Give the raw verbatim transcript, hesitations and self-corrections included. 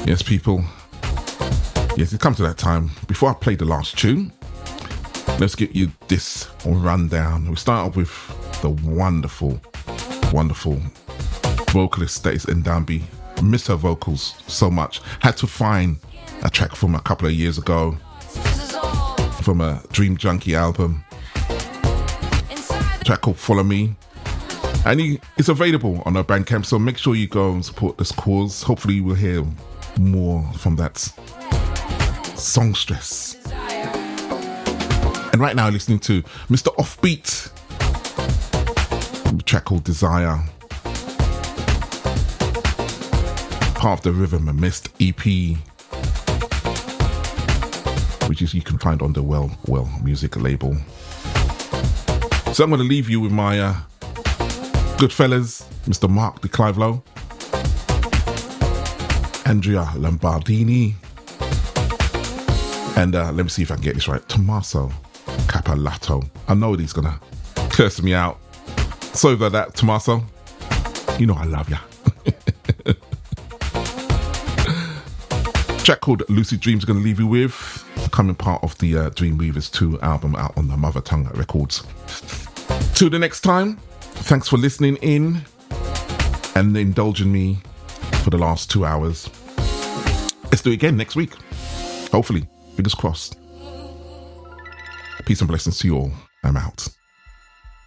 Yes, people. Yes, it's come to that time. Before I play the last tune, let's give you this rundown. We start off with the wonderful, wonderful vocalist that is Ndambi. Miss her vocals so much. Had to find a track from a couple of years ago from a Dream Junkie album. A track called Follow Me. And he, it's available on our Bandcamp, so make sure you go and support this cause. Hopefully we'll hear more from that songstress. And right now, listening to Mister Offbeat, a track called Desire, part of the Rhythm and Mist E P, which is you can find on the Well Well Music label. So I'm going to leave you with my uh, good fellas, Mister Mark Di Clive-Lowe, Andrea Lombardini, and uh, let me see if I can get this right, Tommaso Capolato. I know he's gonna curse me out. Sorry about that, Tommaso. You know I love ya. Track called Lucid Dreams, gonna leave you with, becoming part of the uh, Dreamweavers two album out on the Mother Tongue Records. Till the next time, thanks for listening in and indulging me for the last two hours. Let's do it again next week. Hopefully. Fingers crossed. Peace and blessings to you all. I'm out.